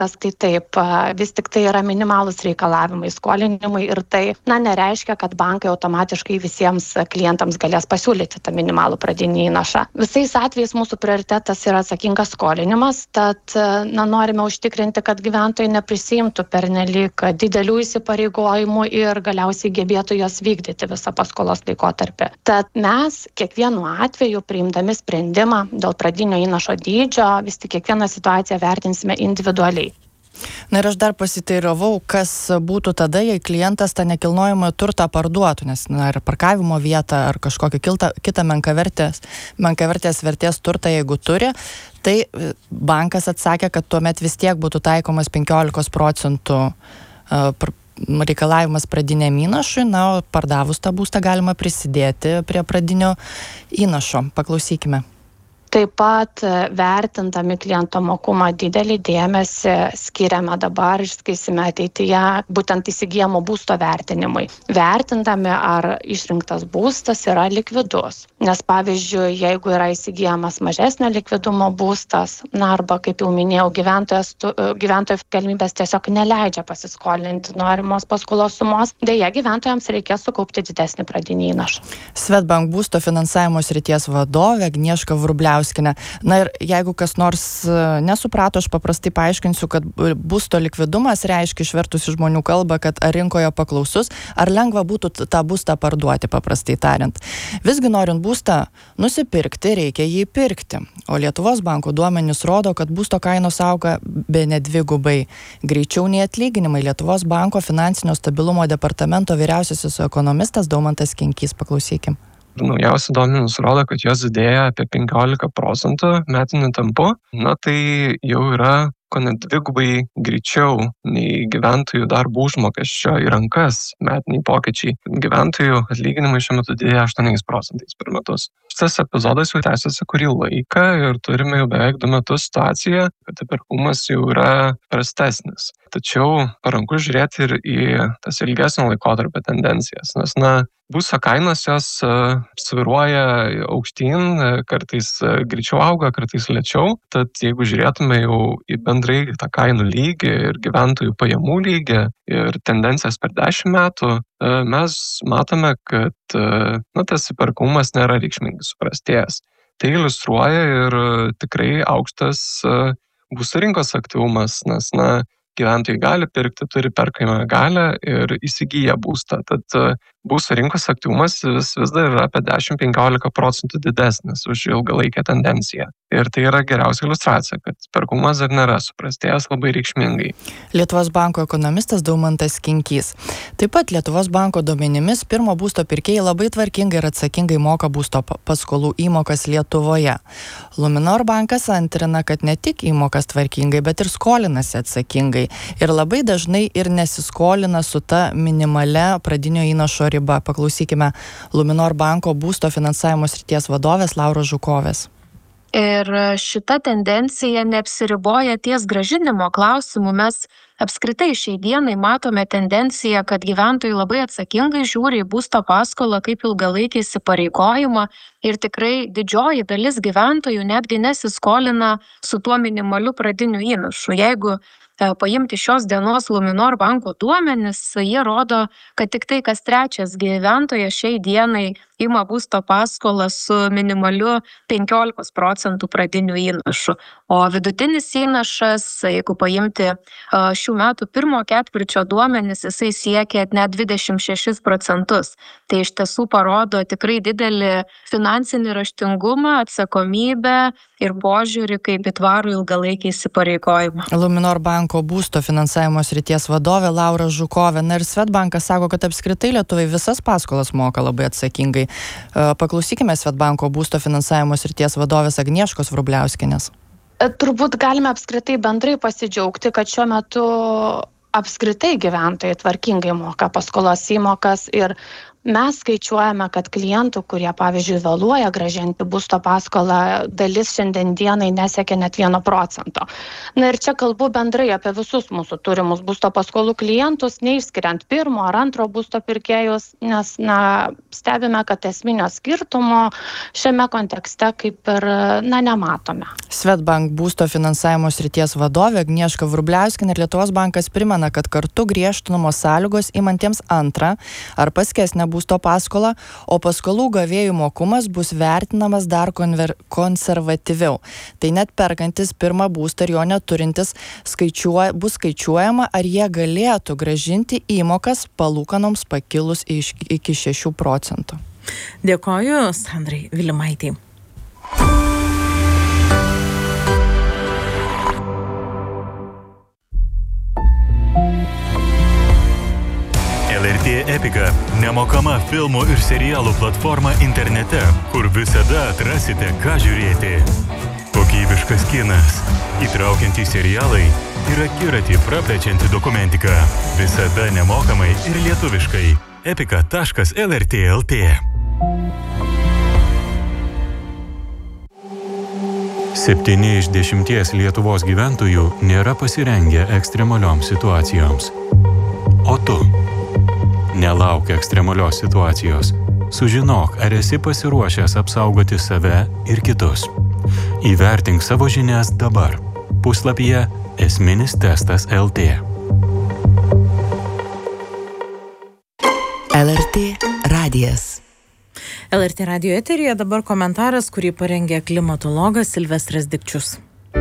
Tai taip, vis tik tai yra minimalūs reikalavimai skolinimui ir tai nereiškia, kad bankai automatiškai visiems klientams galės pasiūlyti tą minimalų pradinį įnašą. Visais atvejais mūsų prioritetas yra atsakingas skolinimas, tad norime užtikrinti, kad gyventojai neprisiimtų pernelyg didelių įsipareigojimų ir galiausiai gebėtų juos vykdyti visą paskolos laikotarpį. Tad mes kiekvienu atveju priimdami sprendimą dėl pradinio įnašo dydžio, vis tik kiekvieną situaciją vertinsime individualiai. Ir aš dar pasiteiravau, kas būtų tada, jei klientas tą nekilnojamą turtą parduotų, nes ar parkavimo vietą, ar kažkokį kitą menkavertės vertės turtą, jeigu turi, tai bankas atsakė, kad tuomet vis tiek būtų taikomas 15% reikalavimas pradiniam įnašui, o pardavus tą būstą galima prisidėti prie pradinio įnašo. Paklausykime. Taip pat vertindami kliento mokumą didelį dėmesį skiriame dabar ir skirsime ateityje būtent įsigijamo būsto vertinimui. Vertindami, ar išrinktas būstas yra likvidus. Nes pavyzdžiui, jeigu yra įsigijamas mažesnio likvidumo būstas, arba kaip jau minėjau, gyventojų galimybės tiesiog neleidžia pasiskolinti norimos paskolos sumos, deja gyventojams reikės sukaupti didesnį pradinį įnašą. Swedbank būsto finansavimo srities vadovė Agnieszka Vrubliauskienė. Ir jeigu kas nors nesuprato, aš paprastai paaiškinsiu, kad būsto likvidumas reiškia išvertus į žmonių kalbą, kad ar rinkoje paklausus, ar lengva būtų tą būstą parduoti, paprastai tariant. Visgi norint būstą nusipirkti, reikia jį pirkti. O Lietuvos banko duomenys rodo, kad būsto kainos auga bene dvigubai greičiau nei atlyginimai. Lietuvos banko finansinio stabilumo departamento vyriausiasis ekonomistas Daumantas Kinkys. Paklausykim. Naujausi duomenys rodo, kad jos didėja apie 15% metiniu tempu. Tai jau yra kone dvigubai greičiau nei gyventojų darbo užmokesčio į rankas metiniai pokyčiai. Gyventojų atlyginimai šiuo metu didėja 8% per metus. Šitas epizodas jau tęsiasi kurį laiką ir turime jau beveik 2 metus situaciją, kad įperkamumas jau yra prastesnis. Tačiau paranku žiūrėti ir į tas ilgesnio laikotarpio tendencijas, nes būsto kainos jos svyruoja aukštyn, kartais greičiau auga, kartais lėčiau. Tad jeigu žiūrėtume jau į bendrai tą kainų lygį ir gyventojų pajamų lygį ir tendencijas per 10 metų, mes matome, kad tas įperkamumas nėra reikšmingai suprastėjęs. Tai iliustruoja ir tikrai aukštas būsto rinkos aktyvumas, nes gyventojai gali pirkti, turi perkamąją galią ir įsigyja būstą. Tad būsto rinkos aktyvumas vis dar yra apie 10-15% didesnis už ilgalaikę tendenciją. Ir tai yra geriausia iliustracija, kad perkamumas dar nėra suprastėjęs labai reikšmingai. Lietuvos banko ekonomistas Daumantas Kinkys. Taip pat Lietuvos banko duomenimis pirmo būsto pirkėjai labai tvarkingai ir atsakingai moka būsto paskolų įmokas Lietuvoje. Luminor bankas antrina, kad ne tik įmokas tvarkingai, bet ir skolinasi atsakingai. Ir labai dažnai ir nesiskolina su ta minimale pradinio įnašo riba. Paklausykime Luminor banko būsto finansavimo srities vadovės Lauros Žukovės. Ir šita tendencija neapsiriboja ties grąžinimo klausimu. Mes apskritai šiai dienai matome tendenciją, kad gyventojai labai atsakingai žiūri į būsto paskolą kaip ilgalaikį įsipareigojimą ir tikrai didžioji dalis gyventojų netgi nesiskolina su tuo minimaliu pradiniu įnašu. Jeigu paimti šios dienos Luminor banko duomenis, jie rodo, kad tik tai kas trečias gyventojas šiai dienai ima būsto paskolą su minimaliu 15% pradiniu įnašu. O vidutinis įnašas, jeigu paimti šių metų pirmo ketvirčio duomenis, jisai siekia net 26%. Tai iš tiesų parodo tikrai didelį finansinį raštingumą, atsakomybę ir požiūrį kaip į tvarų ilgalaikį įsipareigojimą. Luminor banko būsto finansavimo srities vadovė Laura Žukovė. Ir Swedbankas sako, kad apskritai lietuviai visas paskolas moka labai atsakingai. Paklausykime Swedbanko būsto finansavimo srities vadovės Agnieškos Vrubliauskienės. Turbūt galime apskritai bendrai pasidžiaugti, kad šiuo metu apskritai gyventojai tvarkingai moka paskolos įmokas ir Mes skaičiuojame, kad klientų, kurie, pavyzdžiui, vėluoja grąžinti būsto paskolą, dalis šiandien dienai nesiekia net 1%. Na ir čia kalbu bendrai apie visus mūsų turimus būsto paskolų klientus, neišskiriant pirmo ar antro būsto pirkėjus, nes stebime, kad esminio skirtumo šiame kontekste kaip ir nematome. Swedbank būsto finansavimo srities vadovė Agnieszka Vrubliauskienė ir Lietuvos bankas primena, kad kartu griežtinamos sąlygos imantiems antrą ar paskesnę būsto paskolą, o paskolų gavėjų mokumas bus vertinamas dar konservatyviau. Tai net perkantis pirmą būstą ir jo neturintis bus skaičiuojama, ar jie galėtų grąžinti įmokas palūkanoms pakilus iki 6%. Dėkoju Sandrai Vilimaitei. LRT Epika – nemokama filmų ir serialų platforma internete, kur visada atrasite, ką žiūrėti. Kokybiškas kinas, įtraukiantys serialai ir akiratį praplečianti dokumentika. Visada nemokamai ir lietuviškai. epika.lrt.lt 7 iš 10 Lietuvos gyventojų nėra pasirengę ekstremalioms situacijoms. O tu? Nelauk ekstremalios situacijos. Sužinok, ar esi pasiruošęs apsaugoti save ir kitus. Įvertink savo žinias dabar. Puslapyje esminis testas LT. LRT radijas. LRT radijo eteryje dabar komentaras, kurį parengė klimatologas Silvestras Dikčius.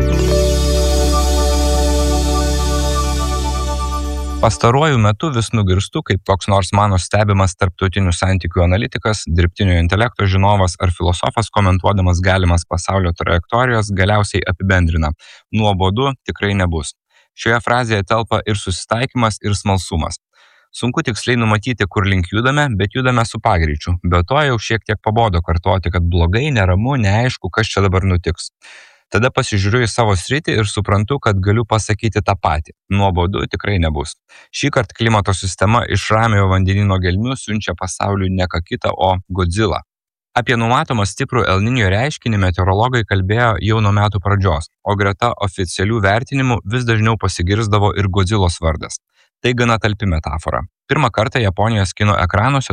Pastaruoju metu vis nugirstu, kaip koks nors mano stebimas tarptautinių santykių analitikas, dirbtinio intelekto žinovas ar filosofas komentuodamas galimas pasaulio trajektorijos galiausiai apibendrina: nuobodu tikrai nebus. Šioje frazėje telpa ir susitaikymas, ir smalsumas. Sunku tiksliai numatyti, kur link judame, bet judame su pagreičiu. Be to jau šiek tiek pabodo kartoti, kad blogai, neramu, neaišku, kas čia dabar nutiks. Tada pasižiūriu į savo sritį ir suprantu, kad galiu pasakyti tą patį. Nuobodu tikrai nebus. Šįkart klimato sistema iš Ramiojo vandenyno gelmių siunčia pasauliui ne ką kitą, o Godzilla. Apie numatomą stiprų El Niño reiškinį meteorologai kalbėjo jau nuo metų pradžios, o greta oficialių vertinimų vis dažniau pasigirsdavo ir Godzillos vardas. Tai gana talpi metafora. Pirmą kartą Japonijos kino ekranuose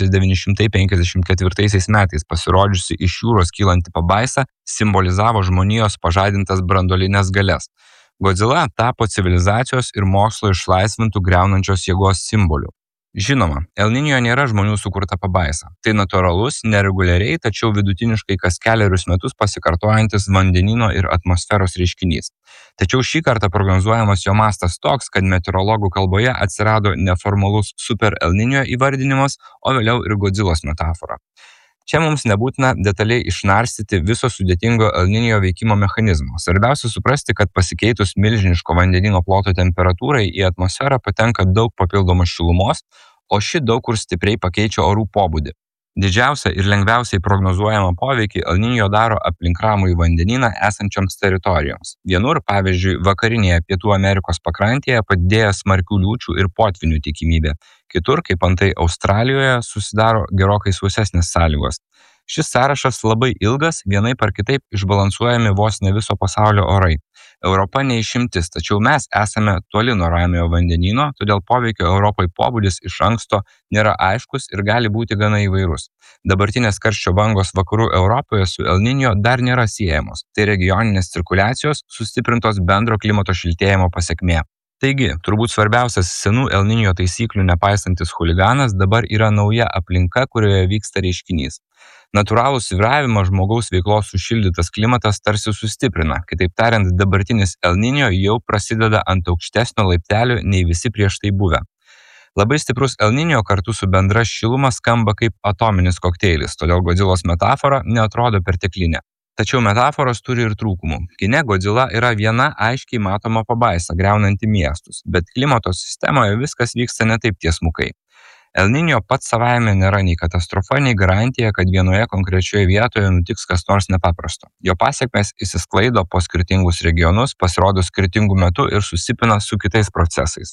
1954 metais pasirodžiusi iš jūros kylanti pabaisa simbolizavo žmonijos pažadintas branduolines galias. Godzilla tapo civilizacijos ir mokslo išlaisvintų griaunančios jėgos simboliu. Žinoma, El Niño nėra žmonių sukurta pabaisa. Tai natūralus, nereguliariai, tačiau vidutiniškai kas kelerius metus pasikartojantis vandenyno ir atmosferos reiškinys. Tačiau šį kartą prognozuojamas jo mastas toks, kad meteorologų kalboje atsirado neformalus super El Niño įvardinimas, o vėliau ir Godzillos metafora. Čia mums nebūtina detaliai išnarstyti viso sudėtingo El Niño veikimo mechanizmo. Svarbiausia suprasti, kad pasikeitus milžiniško vandenyno ploto temperatūrai į atmosferą patenka daug papildomos šilumos, o ši daug kur stipriai pakeičia orų pobūdį. Didžiausią ir lengviausiai prognozuojamą poveikį El Niño daro aplink Ramųjį vandenyną esančioms teritorijoms. Vienur, pavyzdžiui, vakarinėje Pietų Amerikos pakrantėje padidėja smarkių liūčių ir potvynių tikimybė. Kitur, kaip antai Australijoje, susidaro gerokai sausesnės sąlygos. Šis sąrašas labai ilgas, vienaip ar kitaip išbalansuojami vos ne viso pasaulio orai. Europa neišimtis, tačiau mes esame toli nuo Ramiojo vandenyno, todėl poveikio Europai pobūdis iš anksto nėra aiškus ir gali būti gana įvairus. Dabartinės karščio bangos vakarų Europoje su El Niño dar nėra siejamos. Tai regioninės cirkuliacijos sustiprintos bendro klimato šiltėjimo pasekmė. Taigi, turbūt svarbiausias senų El Niño taisyklių nepaisantis chuliganas dabar yra nauja aplinka, kurioje vyksta reiškinys. Natūralų svyravimą žmogaus veiklos sušildytas klimatas tarsi sustiprina. Kitaip tariant, dabartinis El Niño jau prasideda ant aukštesnio laiptelio nei visi prieš tai buvę. Labai stiprus El Niño kartu su bendra šiluma skamba kaip atominis kokteilis, todėl Godzillos metafora neatrodo perteklinė. Tačiau metaforos turi ir trūkumų. Kine Godzilla yra viena aiškiai matoma pabaisa, griaunanti miestus, bet klimato sistemoje viskas vyksta ne taip tiesmukai. El Niño pats savaime nėra nei katastrofa, nei garantija, kad vienoje konkrečioje vietoje nutiks kas nors nepaprasto. Jo pasekmės įsisklaido po skirtingus regionus, pasirodo skirtingų metų ir susipina su kitais procesais.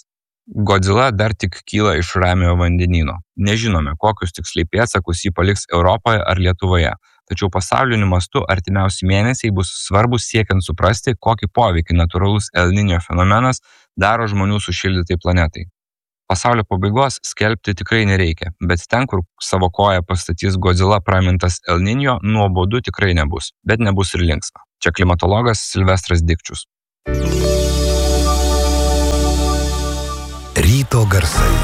Godzilla dar tik kyla iš Ramiojo vandenyno. Nežinome, kokius tiksliai pėdsakus jį paliks Europoje ar Lietuvoje. Tačiau pasauliniu mastu artimiausi mėnesiai bus svarbus siekiant suprasti, kokį poveikį natūralus El Niño fenomenas daro žmonių sušildytai planetai. Pasaulio pabaigos skelbti tikrai nereikia, bet ten, kur savo koją pastatys Godzilla pramintas El Niño, nuobodu tikrai nebus, bet nebus ir linksma. Čia klimatologas Silvestras Dikčius. Ryto garsai.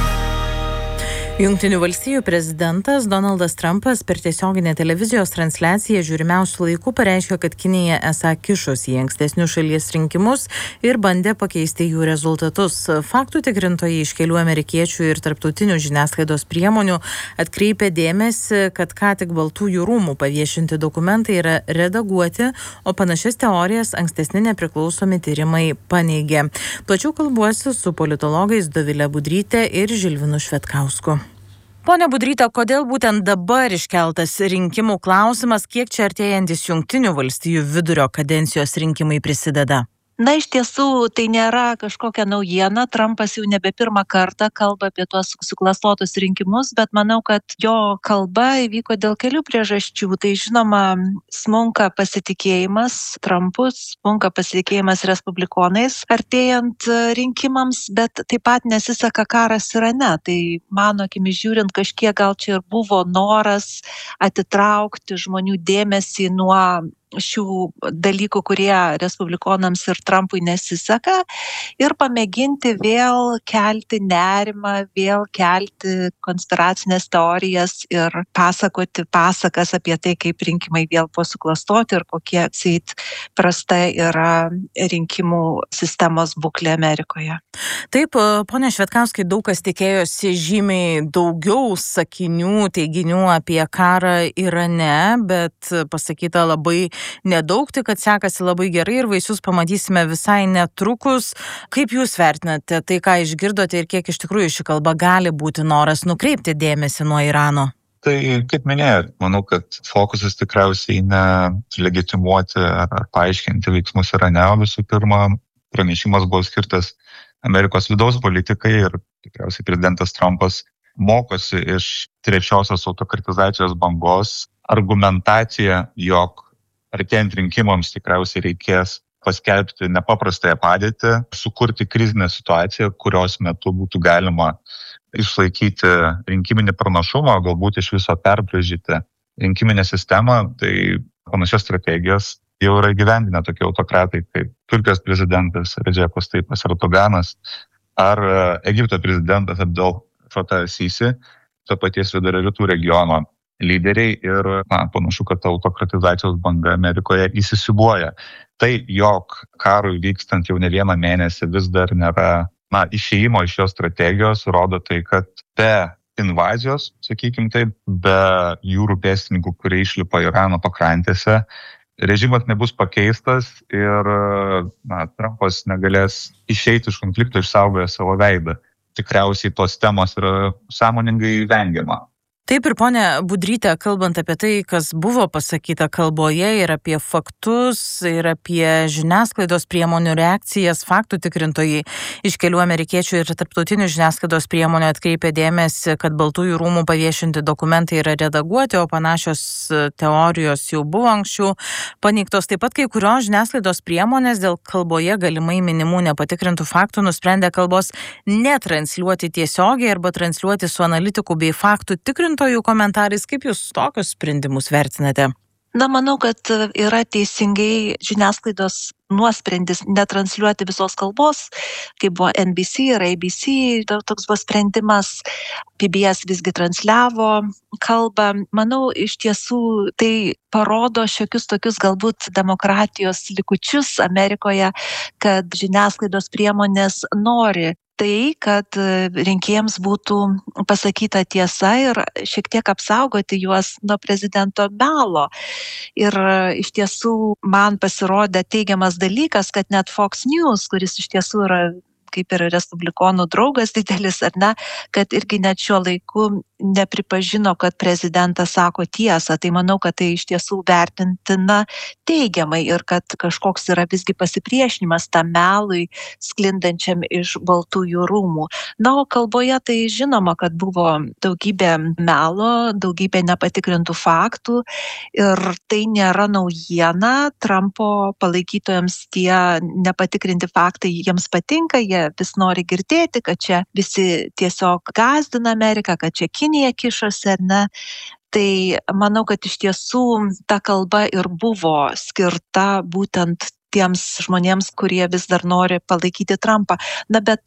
Jungtinių valstijų prezidentas Donaldas Trumpas per tiesioginę televizijos transliaciją žiūrimiausių laikų pareiškė, kad Kinija esą kišosi į ankstesnius šalies rinkimus ir bandė pakeisti jų rezultatus. Faktų tikrintojai iš kelių amerikiečių ir tarptautinių žiniasklaidos priemonių atkreipė dėmesį, kad ką tik Baltųjų rūmų paviešinti dokumentai yra redaguoti, o panašias teorijas ankstesni nepriklausomi tyrimai paneigė. Plačiau kalbuosi su politologais Dovile Budryte ir Žilvinu Švetkausku. Pone Budryte, kodėl būtent dabar iškeltas rinkimų klausimas, kiek čia artėjantis Jungtinių valstijų vidurio kadencijos rinkimai prisideda? Na, iš tiesų, tai nėra kažkokia naujiena. Trumpas jau nebe pirmą kartą kalba apie tuos suklastotus rinkimus, bet manau, kad jo kalba įvyko dėl kelių priežasčių. Tai žinoma, smunka pasitikėjimas Trumpu, smunka pasitikėjimas respublikonais artėjant rinkimams, bet taip pat nesiseka karas Irane. Tai mano akimis žiūrint, kažkiek gal čia ir buvo noras atitraukti žmonių dėmesį nuo šių dalykų, kurie respublikonams ir Trumpui nesiseka, ir pamėginti vėl kelti nerimą, vėl kelti konspiracinės teorijas ir pasakoti pasakas apie tai, kaip rinkimai vėl buvo suklastoti ir kokie atseit prasta yra rinkimų sistemos būklė Amerikoje. Taip, ponia Švetkauskai, daug kas tikėjosi žymiai daugiau sakinių, teiginių apie karą Irane, bet pasakyta labai nedaug, tik kad sekasi labai gerai ir vaisius pamatysime visai netrukus. Kaip jūs vertinate tai, ką išgirdote ir kiek iš tikrųjų ši kalba gali būti noras nukreipti dėmesį nuo Irano? Tai, kaip minėjau, manau, kad fokusas tikriausiai ne legitimuoti ar paaiškinti veiksmus Irane, o visų pirma, pranešimas buvo skirtas Amerikos vidaus politikai ir tikriausiai prezidentas Trumpas mokosi iš trečiosios autokratizacijos bangos. Argumentacija, jog artėjant rinkimams tikriausiai reikės paskelbti nepaprastąją padėtį, sukurti krizinę situaciją, kurios metu būtų galima išlaikyti rinkiminį pranašumą, galbūt iš viso perbraižyti rinkiminę sistemą. Tai panašias strategijas jau yra įgyvendinę tokie autokratai kaip Turkijos prezidentas Redžepas Tayyipas Erdoganas ar Egipto prezidentas Abdel Fattah al-Sisi, to paties Vidurio rytų regiono lyderiai ir panašu, kad autokratizacijos banga Amerikoje įsisiūbuoja. Tai, jog karui vykstant jau ne vieną mėnesį vis dar nėra išėjimo iš šios strategijos, rodo tai, kad be invazijos, sakykime taip, be jūrų pėstininkų, kurie išlipa Irano pakrantėse, režimas nebus pakeistas ir Trumpas negalės išeiti iš konflikto išsaugoję savo veidą. Tikriausiai tos temos yra sąmoningai vengiama. Taip ir ponia Budryte, kalbant apie tai, kas buvo pasakyta kalboje ir apie faktus, ir apie žiniasklaidos priemonių reakcijas, faktų tikrintojai iš kelių amerikiečių ir tarptautinių žiniasklaidos priemonių atkreipė dėmesį, kad Baltųjų rūmų paviešinti dokumentai yra redaguoti, o panašios teorijos jau buvo anksčiau paneigtos. Taip pat kai kurios žiniasklaidos priemonės dėl kalboje galimai minimų nepatikrintų faktų nusprendė kalbos netransliuoti tiesiogiai arba transliuoti su analitikų bei faktų tikrintojų komentarais. Kaip jūs tokius sprendimus vertinate? Na, manau, kad yra teisingai žiniasklaidos nuosprendis netransliuoti visos kalbos, kaip buvo NBC ir ABC, toks buvo sprendimas, PBS visgi transliavo kalbą. Manau, iš tiesų tai parodo šiokius tokius galbūt demokratijos likučius Amerikoje, kad žiniasklaidos priemonės nori tai, kad rinkėjams būtų pasakyta tiesa ir šiek tiek apsaugoti juos nuo prezidento melo. Ir iš tiesų man pasirodė teigiamas dalykas, kad net Fox News, kuris iš tiesų yra kaip ir respublikonų draugas didelis, ar ne, kad irgi net šiuo laiku nepripažino, kad prezidentas sako tiesą. Tai manau, kad tai iš tiesų vertintina teigiamai ir kad kažkoks yra visgi pasipriešinimas tam melui sklindančiam iš Baltųjų rūmų. Na, o kalboje tai žinoma, kad buvo daugybė melo, daugybė nepatikrintų faktų ir tai nėra naujiena. Trumpo palaikytojams tie nepatikrinti faktai jiems patinka, jie vis nori girdėti, kad čia visi tiesiog gąsdina Ameriką, kad čia Kinija kišosi, ar ne. Tai manau, kad iš tiesų ta kalba ir buvo skirta būtent tiems žmonėms, kurie vis dar nori palaikyti Trumpą. Na, bet